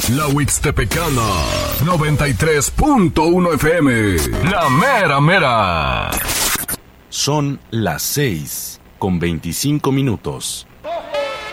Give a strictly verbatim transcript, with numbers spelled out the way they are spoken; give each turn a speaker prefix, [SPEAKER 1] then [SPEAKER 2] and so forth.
[SPEAKER 1] La Huixtepecana, noventa y tres punto uno F M. La mera mera.
[SPEAKER 2] Son las seis con veinticinco minutos.